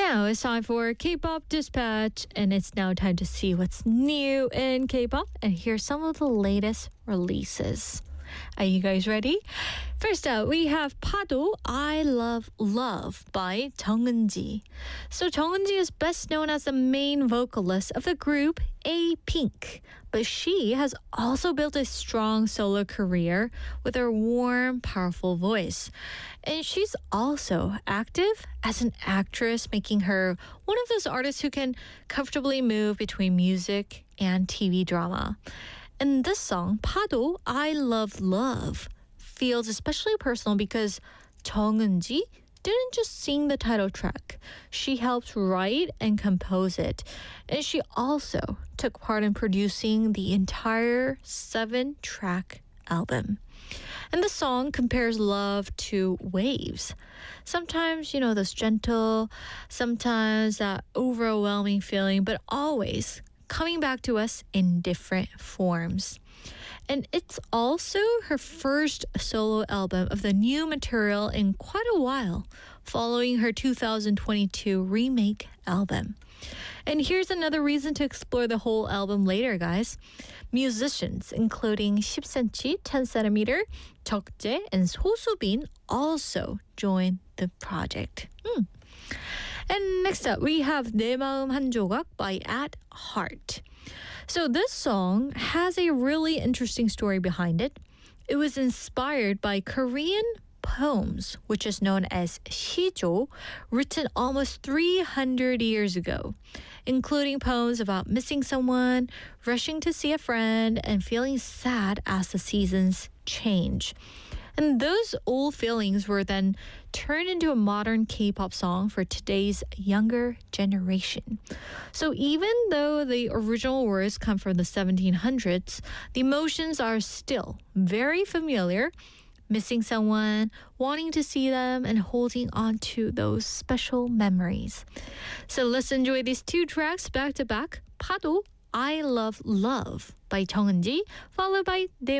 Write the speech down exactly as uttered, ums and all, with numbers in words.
Now it's time for K-pop Dispatch, and it's now time to see what's new in K-pop and hear some of the latest releases. Are you guys ready? First up, we have Pado, I Love Love by Jung Eun-ji. So Jung Eun-ji is best known as the main vocalist of the group A Pink, but she has also built a strong solo career with her warm, powerful voice. And she's also active as an actress, making her one of those artists who can comfortably move between music and T V drama. And this song, Pado, I Love Love, feels especially personal because Jung Eun-ji didn't just sing the title track. She helped write and compose it. And she also took part in producing the entire seven-track album. And the song compares love to waves. Sometimes, you know, those gentle, sometimes that overwhelming feeling, but always coming back to us in different forms. And it's also her first solo album of the new material in quite a while, following her two thousand twenty-two remake album. And here's another reason to explore the whole album later, guys. Musicians, including ten centimeter, ten centimeter, Jeokjae, and So Soo-bin also joined the project. Hmm. And next up, we have 내 마음 한 조각 by At Heart. So this song has a really interesting story behind it. It was inspired by Korean poems, which is known as 시조, written almost three hundred years ago, including poems about missing someone, rushing to see a friend, and feeling sad as the seasons change. And those old feelings were then turned into a modern K-pop song for today's younger generation. So even though the original words come from the seventeen hundreds, the emotions are still very familiar. Missing someone, wanting to see them, and holding on to those special memories. So let's enjoy these two tracks back to back. Pado, I Love Love by Jung Eun-ji, followed by 내